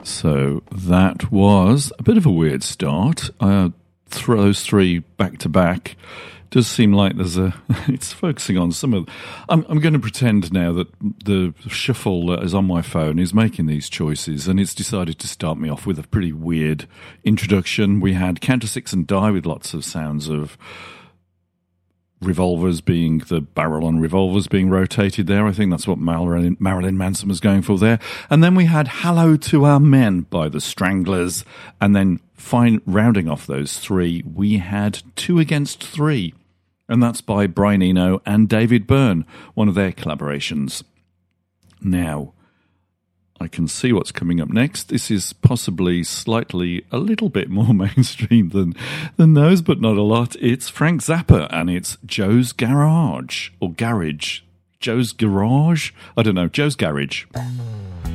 So that was a bit of a weird start. Throw those three back to back. Does seem like there's it's focusing on some of. I'm going to pretend now that the shuffle that is on my phone is making these choices, and it's decided to start me off with a pretty weird introduction. We had Counter Six and Die with lots of sounds of revolvers being the barrel on revolvers being rotated there. I think that's what Marilyn Manson was going for there. And then we had Hello to Our Men by the Stranglers. And then rounding off those three, we had Two Against Three. And that's by Brian Eno and David Byrne, one of their collaborations. Now, I can see what's coming up next. This is possibly a little bit more mainstream than those, but not a lot. It's Frank Zappa, and it's Joe's Garage, or Garage. Joe's Garage? I don't know, Joe's Garage.